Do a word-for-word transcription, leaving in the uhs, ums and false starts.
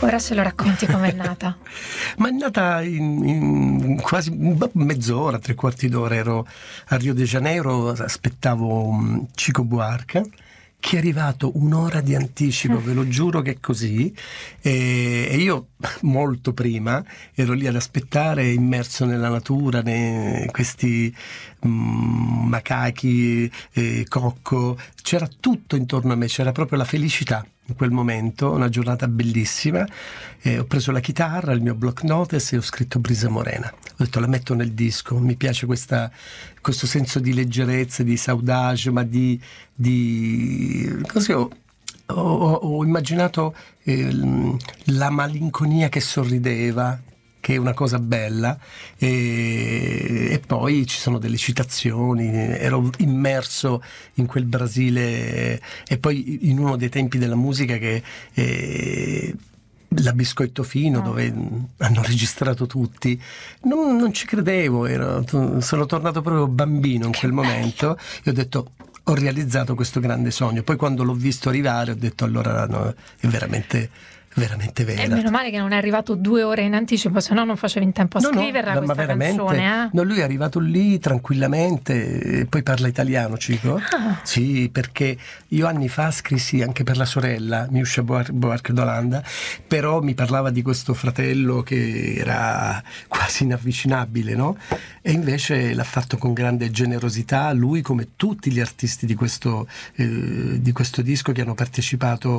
Ora ce lo racconti com'è nata. Ma è nata in, in quasi mezz'ora, tre quarti d'ora. Ero a Rio de Janeiro, aspettavo Chico Buarque, che è arrivato un'ora di anticipo, ve lo giuro che è così, e, e io molto prima ero lì ad aspettare, immerso nella natura, ne, questi mm, macachi, eh, cocco, c'era tutto intorno a me, c'era proprio la felicità in quel momento, una giornata bellissima. Eh, ho preso la chitarra, il mio block notes e ho scritto Brisa Morena. Ho detto la metto nel disco, mi piace questa, questo senso di leggerezza, di saudade, ma di, di così ho, ho, ho immaginato eh, la malinconia che sorrideva, che è una cosa bella, e, e poi ci sono delle citazioni, ero immerso in quel Brasile, e poi in uno dei tempi della musica che eh, la Biscoitto Fino, oh. dove hanno registrato tutti, non, non ci credevo, ero, sono tornato proprio bambino in quel momento e ho detto ho realizzato questo grande sogno. Poi quando l'ho visto arrivare ho detto allora no, è veramente veramente vera. E meno male che non è arrivato due ore in anticipo, se no non facevi in tempo a no, scriverla no, questa ma veramente, canzone. Eh? No, lui è arrivato lì tranquillamente, e poi parla italiano, Chico. Ah. Sì, perché io anni fa scrissi anche per la sorella, Miuscia Buarque d'Olanda, però mi parlava di questo fratello che era quasi inavvicinabile, no? E invece l'ha fatto con grande generosità, lui come tutti gli artisti di questo, eh, di questo disco che hanno partecipato